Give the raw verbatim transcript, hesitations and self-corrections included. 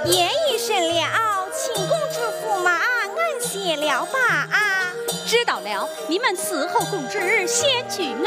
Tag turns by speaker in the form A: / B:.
A: 言已甚了，请公主驸马安歇了吧。
B: 知道了，你们伺候公主先去。